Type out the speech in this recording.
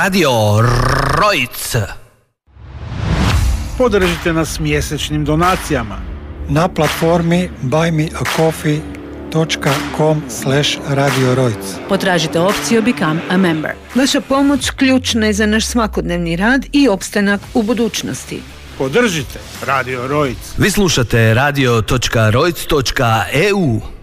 Radio Rojc. Podržite nas mjesečnim donacijama na platformi buymeacoffee.com/Radio Rojc. Potražite opciju Become a Member. Vaša pomoć ključna je za naš svakodnevni rad i opstanak u budućnosti. Podržite Radio Rojc. Vi slušate radio.rojc.eu.